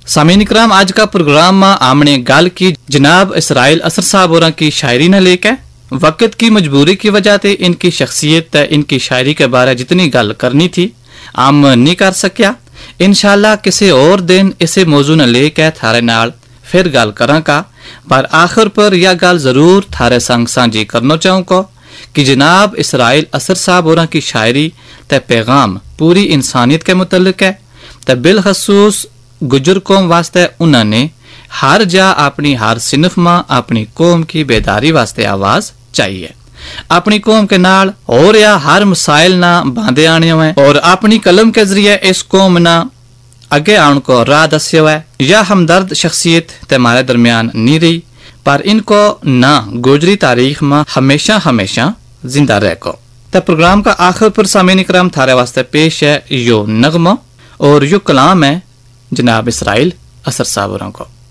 सामीन इकराम, आज का प्रोग्राम में आमने गाल की जनाब इसराइल असर साहब और की शायरी न लेके वक्त की मजबूरी की वजह से इनकी शख्सियत इनकी शायरी के बारे जितनी गल करनी थी आम नहीं कर सकिया। इंशाल्लाह किसी और दिन इसे मौजू न लेके थारे नाल फिर गल करांगा, पर आखिर पर यह गल जरूर थारे संग सांझी करना चाहूँगा कि जनाब इसराइल असर साहब और की शायरी ते पैगाम पूरी इंसानियत के मुतल्लिक है। ते बिलखसूस गुजर कौम वास्ते उन्होंने हर जा अपनी हर सिनफ में अपनी कौम की बेदारी वास्ते आवाज चाहिए। अपनी कौम के नाल और या हर मसाइल ना बांधे आने हुए और अपनी कलम के जरिए इस कौम ना आगे आने को राह दस्य हुआ। यह हमदर्द शख्सियत तुम्हारे दरमियान नहीं रही, पर इनको ना गुजरी तारीख में हमेशा हमेशा जिंदा रह को। तो प्रोग्राम का आखिर पर सामीन इकराम थारे वास्ते पेश है यो नगमा और यो कलाम है जनाब इसराइल असर साहब को।